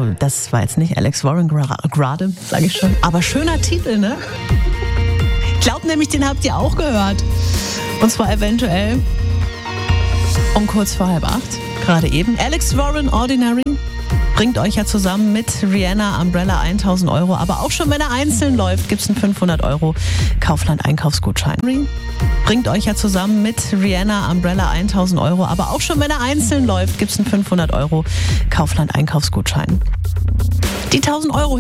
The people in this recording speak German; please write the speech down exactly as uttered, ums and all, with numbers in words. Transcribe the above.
das war jetzt nicht Alex Warren gerade, sage ich schon. Aber schöner Titel, ne? Ich glaube nämlich, den habt ihr auch gehört. Und zwar eventuell um kurz vor halb acht, gerade eben. Alex Warren, Ordinary, bringt euch ja zusammen mit Rihanna Umbrella tausend Euro. Aber auch schon, wenn er einzeln läuft, gibt es einen fünfhundert Euro Kaufland-Einkaufsgutschein. Bringt euch ja zusammen mit Rihanna Umbrella tausend Euro. Aber auch schon, wenn er einzeln läuft, gibt es einen fünfhundert Euro Kaufland-Einkaufsgutschein. Die tausend Euro